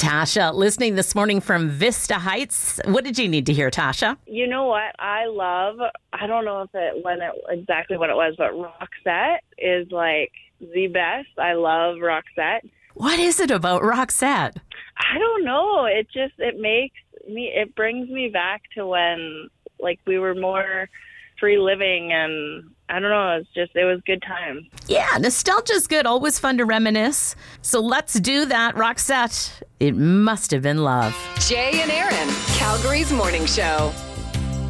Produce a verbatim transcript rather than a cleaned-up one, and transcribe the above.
Tasha, listening this morning from Vista Heights. What did you need to hear, Tasha? You know what? I love, I don't know if it, when it, exactly what it was, but Roxette is like the best. I love Roxette. What is it about Roxette? I don't know. It just, it makes me, it brings me back to when, like, we were more free living, and I don't know, it's just, it was good times. Yeah, nostalgia's good. Always fun to reminisce. So let's do that. Roxette, It Must Have Been Love. Jay and Aaron, Calgary's morning show.